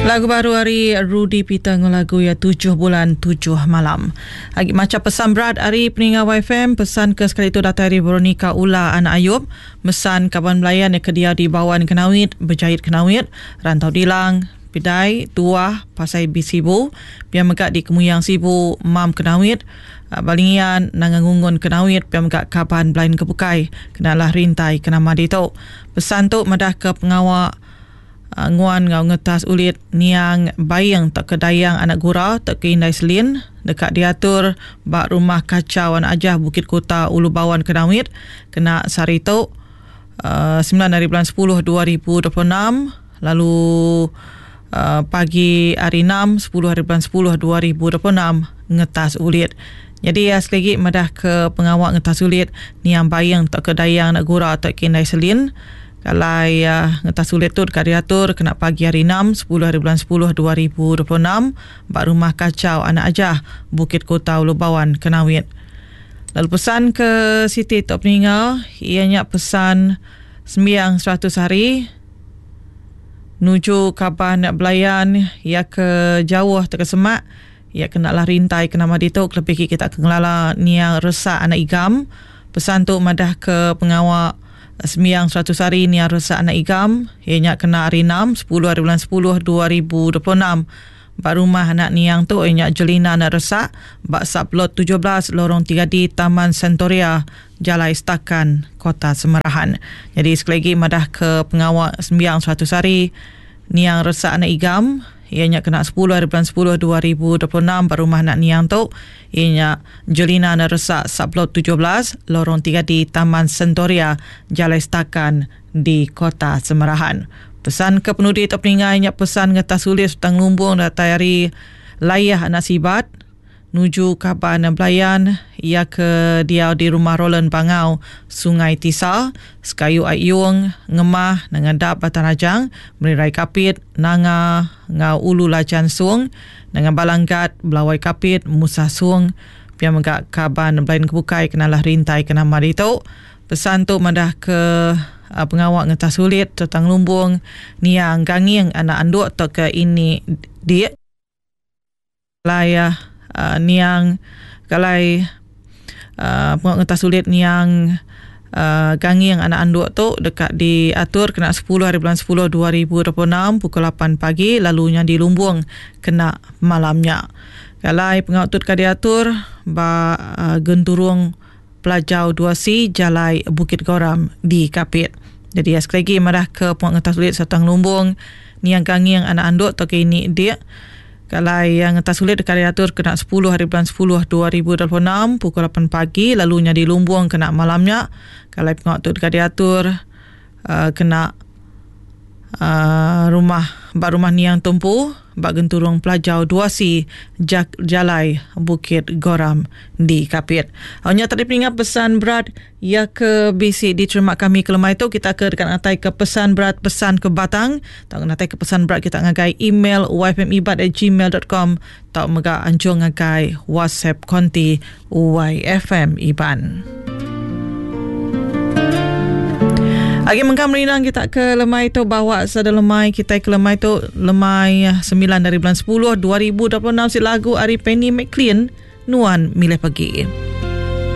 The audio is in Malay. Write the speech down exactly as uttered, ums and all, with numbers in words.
Lagu baru hari Rudy Peter dengan lagu ya tujuh bulan tujuh malam. Lagi macam pesan berat hari peninggal Y F M, pesan ke sekali itu data hari Veronica Ula anak Ayub, mesan kawan melayan yang kedia di Bawan Kenawit, berjahit Kenawit, Rantau Dilang, Pidai, Tuah, Pasai Bisibu, Piang Megak di Kemuyang Sibu, Mam Kenawit, Balingian, Nangangungun Kenawit, Piang Megak Kaban Belain Kebukai, Kenalah Rintai Kenama Dito. Pesan tu medah ke pengawal Uh, nguan ngau ngetas ulit niang bayang tak kedayang anak gurau tak ke Indai Selin dekat diatur bak rumah kacau anak ajah Bukit Kota Ulu Bawan Kenawit kena sarito uh, sembilan hari bulan sepuluh dua ribu dua puluh enam, lalu uh, pagi hari enam sepuluh hari bulan sepuluh dua ribu dua puluh enam ngetas ulit. Jadi ya selagi madah ke pengawal ngetas ulit niang bayang tak kedayang anak gurau tak ke Indai Selin. Kalau ya, ngetas sulit tu dekat diatur kena pagi hari enam sepuluh hari bulan sepuluh dua ribu dua puluh enam bak rumah kacau anak ajah Bukit Kota Ulu Bawan Kenawit. Lalu pesan ke Siti Tok Peninggal, ianya pesan sembiang seratus hari nuju kapan nak belayan ia ke jauh terkesemak ia kenalah rintai kena madito lebih kita kengelala niang resak anak igam. Pesan tu madah ke pengawal sembiang seratus hari ni rusak anak igam, ianya kena hari enam sepuluh hari bulan sepuluh dua ribu dua puluh enam bak rumah anak niang tu ianya jelina anak resak bak saplot tujuh belas lorong tiga D Taman Sentoria Jalai Setakan Kota Semerahan. Jadi sekali lagi madah ke pengawal sembiang seratus hari niang resak anak igam, ianya kena sepuluh hari bulan sepuluh dua ribu dua puluh enam bak rumah anak niang tu ianya Jolina Neresak Saplot tujuh belas lorong tiga D Taman Sentoria Jalai Setakan di Kota Semerahan. Pesan ke penudi Tok Peninggal ianya pesan ngetas sulis tang lumbung datayari layah anak sibat nuju kaban belayan ia ke dia di rumah Roland Bangau Sungai Tisa Sekayu Ayung Ngemah Nangadap Batanajang Merirai Kapit Nanga Ngau Ulu Lacan Sung Nangan Balanggat Belawai Kapit Musa Sung Piang Megak Kaban Belain Kebukai kenalah rintai kena marito. Pesan tu madah ke uh, pengawal ngetas sulit tentang lumbung niang gangiang anak anduk atau ke ini dia layah Uh, niang kalai uh, pengawal ngetas sulit niang uh, gangi yang anak anduk tu dekat diatur kena sepuluh hari bulan sepuluh dua ribu dua puluh enam pukul lapan pagi, lalunya di Lumbung kena malamnya. Kalai pengawal tu dekat diatur ba uh, genturung Pelajau dua C Jalai Bukit Goram di Kapit. Jadi sekali lagi marah ke pengawal ngetas sulit serta Lumbung niang gangi yang anak anduk tu ke ini dia. Kalau yang ngetas sulit dekat diatur kena sepuluh hari bulan sepuluh dua ribu dua puluh enam pukul lapan pagi, lalunya di Lumbung kena malamnya. Kalau pengawal tu dekat diatur uh, kena uh, rumah bak rumah niang tumpu bak genturung Pelajau dua C Jak, Jalai Bukit Goram di Kapit. Hanya tadi peninggal pesan berat ya ke B C diterima kami ke lemah itu kita ke dekat ngatai ke pesan berat pesan ke Batang. Tak ngatai ke pesan berat kita ngagai email y f m ibat at gmail dot com tak mega anjung ngagai WhatsApp konti Y F M Iban. Lagi mengkam rinang kita ke lemai tu bawa sada lemai kita ke lemai tu lemai sembilan dari bulan sepuluh dua ribu dua puluh enam si lagu Ari Penny McLean Nuan Milih Pagi.